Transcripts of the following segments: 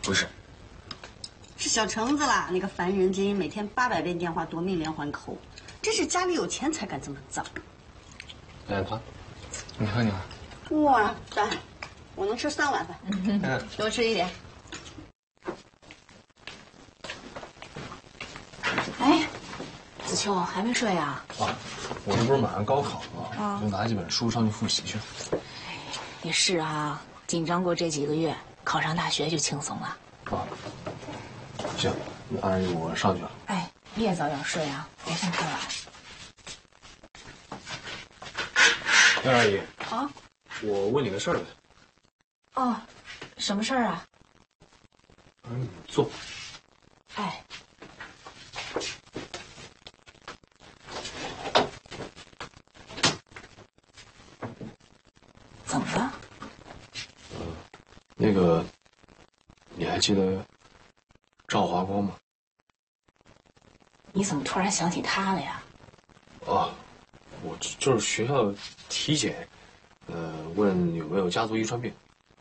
不是， 是小橙子啦，那个烦人精，每天800遍电话夺命连环扣，真是家里有钱才敢这么脏。 来他，你看你看。 哇塞，我能吃3碗饭。多吃一点。 哎，子秋还没睡啊？ 啊，我这不是马上高考吗？就拿几本书上去复习去。 也是啊，紧张过这几个月，考上大学就轻松了。 啊，行，那阿姨我上去了。 哎，你也早点睡啊，别看太晚。 哎，阿姨。 啊？ 我问你个事儿呗。 哦，什么事儿啊？ 你坐。 哎。怎么了？ 那个，你还记得赵华光吗？ 你怎么突然想起他了呀？ 哦，我就是学校体检，问有没有家族遗传病。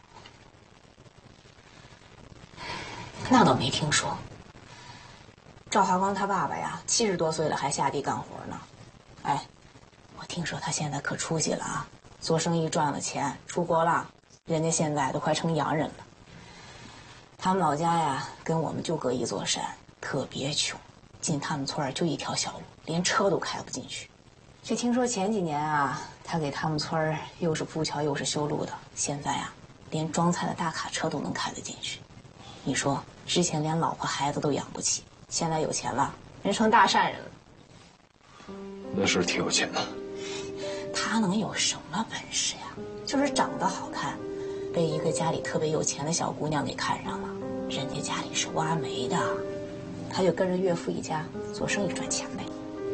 那倒没听说。赵华光他爸爸呀，70多岁了还下地干活呢。哎，我听说他现在可出息了啊，做生意赚了钱，出国了，人家现在都快成洋人了。他们老家呀，跟我们就隔一座山，特别穷，进他们村就一条小路，连车都开不进去。却听说前几年啊，他给他们村又是铺桥又是修路的，现在啊，连装菜的大卡车都能开得进去。你说之前连老婆孩子都养不起，现在有钱了，人成大善人了。 那是挺有钱的。 他能有什么本事呀？就是长得好看，被一个家里特别有钱的小姑娘给看上了。人家家里是挖煤的，他就跟着岳父一家做生意赚钱呗。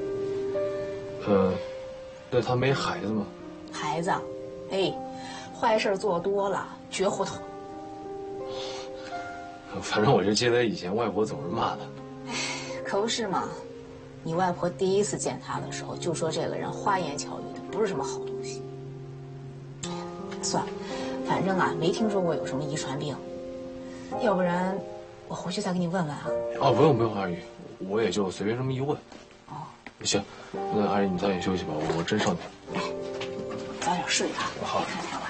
那他没孩子吗？ 孩子，哎，坏事做多了绝糊涂。 反正我就记得以前外婆总是骂他。 可不是嘛，你外婆第一次见他的时候就说这个人花言巧语的，不是什么好东西。哎呀，算了，反正啊没听说过有什么遗传病，要不然我回去再给你问问啊。 哦，不用，阿姨，我也就随便这么一问。 哦， 行，那阿姨你早点休息吧，我真上去了。 哎，早点睡啊， 好。 别看太晚。